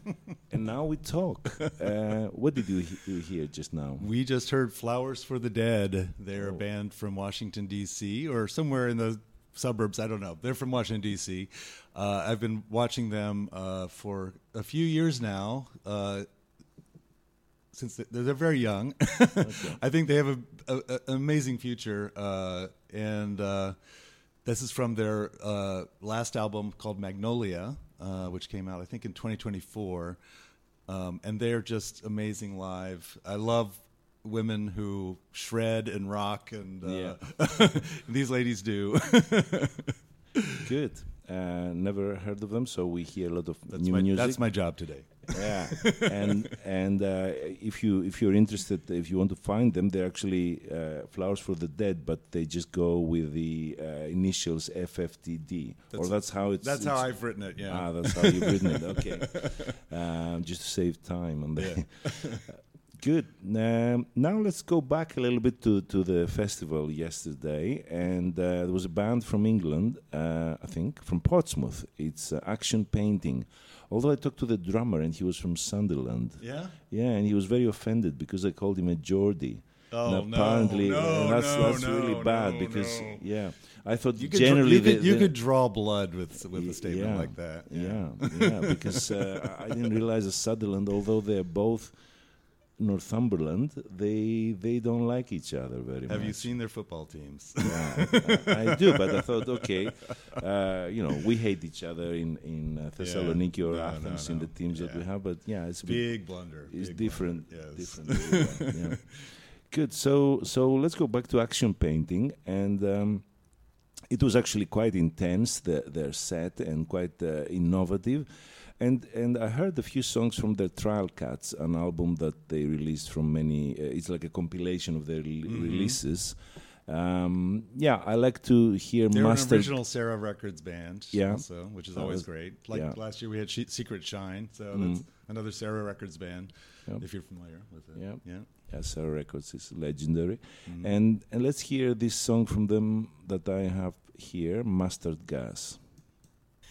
And now we talk. What did you hear just now? We just heard Flowers for the Dead. They're a band from Washington, D.C., or somewhere in the suburbs. I don't know. They're from Washington, D.C. I've been watching them for a few years now. Since they're very young, I think they have an amazing future. And this is from their last album called Magnolia, which came out, I think, in 2024. And they're just amazing live. I love women who shred and rock, and these ladies do. Good. Never heard of them, so we hear a lot of new music. That's my job today. Yeah, and if you're interested, if you want to find them, they're actually Flowers for the Dead, but they just go with the initials FFTD, that's how it's. That's how I've written it. Yeah. That's how you've written it. Okay, just to save time on that. Yeah. Good. Now let's go back a little bit to the festival yesterday, and there was a band from England, I think, from Portsmouth. It's Action Painting. Although I talked to the drummer, and he was from Sunderland. Yeah? Yeah, and he was very offended because I called him a Geordie. Oh, and apparently, that's really bad because, I thought generally... You could draw blood with a statement like that. Yeah, because I didn't realize that Sunderland, although they're both Northumberland, they don't like each other very much. Have you seen their football teams? Yeah, I do, but I thought, okay, we hate each other in Thessaloniki or Athens in the teams that we have, but it's a big blunder. It's big different. Blunder. Yes. Different. Good. So let's go back to Action Painting, and it was actually quite intense, their set, and quite innovative. And I heard a few songs from their Trial Cuts, an album that they released from many. It's like a compilation of their releases. I like to hear. They're an original Sarah Records band, also, which is always great. Like last year, we had Secret Shine, so that's another Sarah Records band. If you're familiar with it, yeah, Sarah Records is legendary. And let's hear this song from them that I have here, Mustard Gas.